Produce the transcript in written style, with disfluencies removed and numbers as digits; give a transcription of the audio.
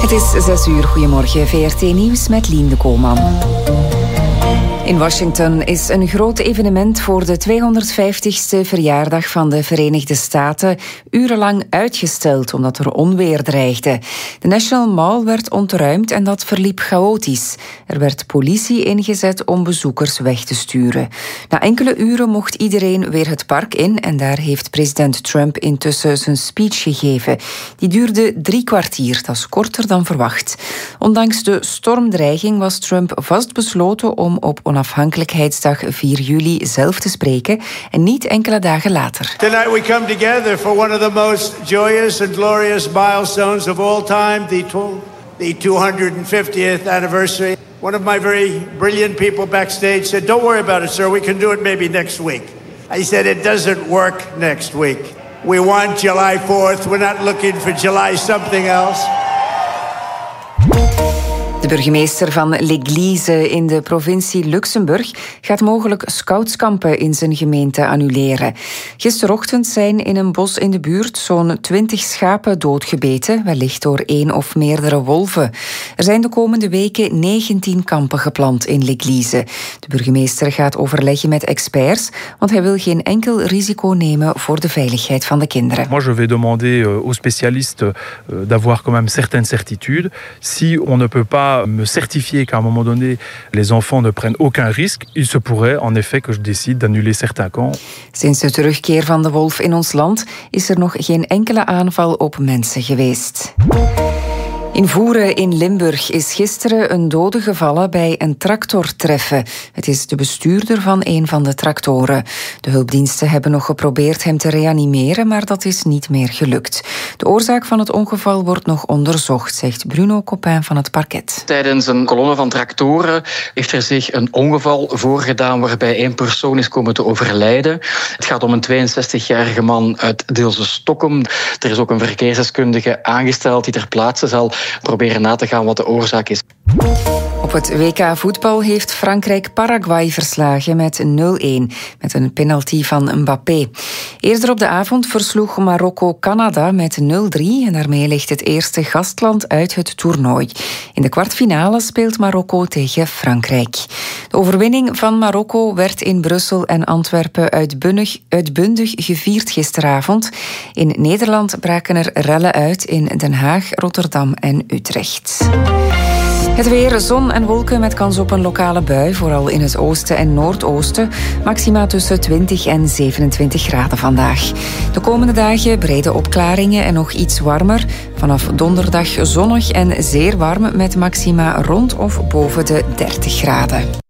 Het is 6:00. Goedemorgen, VRT Nieuws met Lien de Koolman. In Washington is een groot evenement voor de 250ste verjaardag van de Verenigde Staten urenlang uitgesteld omdat er onweer dreigde. De National Mall werd ontruimd en dat verliep chaotisch. Er werd politie ingezet om bezoekers weg te sturen. Na enkele uren mocht iedereen weer het park in en daar heeft president Trump intussen zijn speech gegeven. Die duurde 3 kwartier, dat is korter dan verwacht. Ondanks de stormdreiging was Trump vastbesloten om op Onafhankelijkheidsdag 4 juli zelf te spreken en niet enkele dagen later. Tonight we come together for one of the most joyous and glorious milestones of all time, the 250th anniversary. One of my very brilliant people backstage said, "Don't worry about it, sir. We can do it maybe next week." I said, "It doesn't work next week. We want July 4th. We're not looking for July something else." De burgemeester van L'Église in de provincie Luxemburg gaat mogelijk scoutskampen in zijn gemeente annuleren. Gisterochtend zijn in een bos in de buurt zo'n 20 schapen doodgebeten, wellicht door 1 of meerdere wolven. Er zijn de komende weken 19 kampen gepland in L'Église. De burgemeester gaat overleggen met experts, want hij wil geen enkel risico nemen voor de veiligheid van de kinderen. Moi, je vais demander aux spécialistes d'avoir quand même certaines certitudes. Si on ne peut pas me certifier qu'à un moment donné, les enfants ne prennent aucun risque, il se pourrait en effet que je décide d'annuler certains camps. Sinds de terugkeer van de wolf in ons land is er nog geen enkele aanval op mensen geweest. In Voeren in Limburg is gisteren een dode gevallen bij een tractortreffen. Het is de bestuurder van een van de tractoren. De hulpdiensten hebben nog geprobeerd hem te reanimeren, maar dat is niet meer gelukt. De oorzaak van het ongeval wordt nog onderzocht, zegt Bruno Copin van het parket. Tijdens een kolonne van tractoren heeft er zich een ongeval voorgedaan waarbij 1 persoon is komen te overlijden. Het gaat om een 62-jarige man uit Deelse Stokkum. Er is ook een verkeersdeskundige aangesteld die ter plaatse zal proberen na te gaan wat de oorzaak is. Op het WK voetbal heeft Frankrijk Paraguay verslagen met 0-1, met een penalty van Mbappé. Eerder op de avond versloeg Marokko Canada met 0-3 en daarmee ligt het eerste gastland uit het toernooi. In de kwartfinale speelt Marokko tegen Frankrijk. De overwinning van Marokko werd in Brussel en Antwerpen uitbundig gevierd gisteravond. In Nederland braken er rellen uit in Den Haag, Rotterdam en Utrecht. Het weer, zon en wolken met kans op een lokale bui, vooral in het oosten en noordoosten. Maxima tussen 20 en 27 graden vandaag. De komende dagen brede opklaringen en nog iets warmer. Vanaf donderdag zonnig en zeer warm met maxima rond of boven de 30 graden.